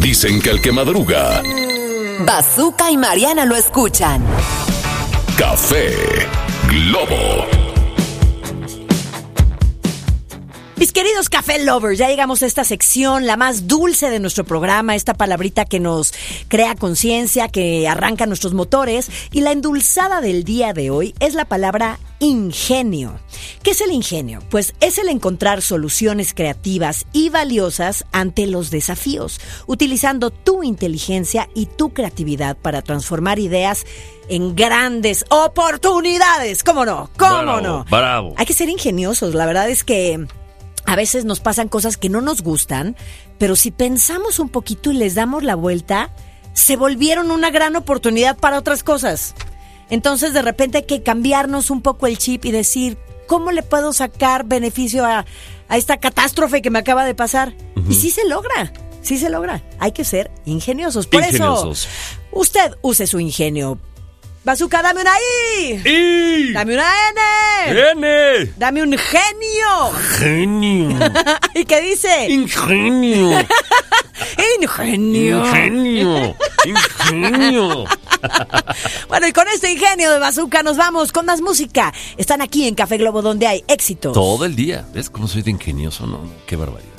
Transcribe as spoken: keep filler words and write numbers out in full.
Dicen que el que madruga, Bazooka y Mariana lo escuchan. Café Globo. Mis queridos Café Lovers, ya llegamos a esta sección, la más dulce de nuestro programa, esta palabrita que nos crea conciencia, que arranca nuestros motores. Y la endulzada del día de hoy es la palabra ingenio. ¿Qué es el ingenio? Pues es el encontrar soluciones creativas y valiosas ante los desafíos, utilizando tu inteligencia y tu creatividad para transformar ideas en grandes oportunidades. ¿Cómo no? ¿Cómo bravo, no? Bravo. Hay que ser ingeniosos. La verdad es que a veces nos pasan cosas que no nos gustan, pero si pensamos un poquito y les damos la vuelta, se volvieron una gran oportunidad para otras cosas. Entonces, de repente hay que cambiarnos un poco el chip y decir, ¿cómo le puedo sacar beneficio a, a esta catástrofe que me acaba de pasar? Uh-huh. Y sí se logra, sí se logra. Hay que ser ingeniosos. Por ingeniosos. eso, usted use su ingenio. Bazooka, dame una I. I. Dame una N. N. Dame un genio. Genio. ¿Y qué dice? Ingenio. Ingenio. Ingenio. Ingenio. Bueno, y con este ingenio de Bazooka nos vamos con más música. Están aquí en Café Globo, donde hay éxitos Todo el día. ¿Ves cómo soy de ingenioso? No, qué barbaridad.